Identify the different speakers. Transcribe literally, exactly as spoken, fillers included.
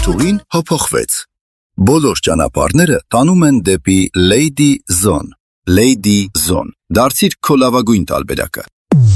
Speaker 1: ճանապարհաշուղին հափոխվեց։ Բոլոր ճանապարհները տանում են դեպի Lady Zone։ Lady Zone։ Դարձիր քո լավագույն տարբերակը։